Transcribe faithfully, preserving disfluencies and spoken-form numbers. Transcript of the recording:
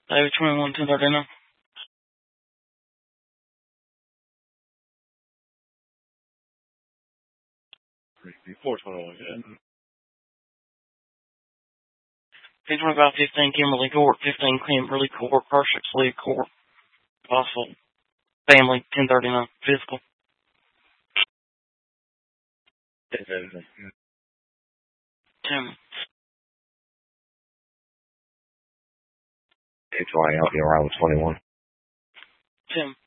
David twenty-one, ten thirty-nine. four twenty-one, yeah. P twenty-five fifteen, Kimberly Court, fifteen Kimberly Court, Pershing Sleeve Court, Possible Family, ten thirty-nine, Physical. ten thirty-nine. Tim. It's right out here around twenty-one. Tim.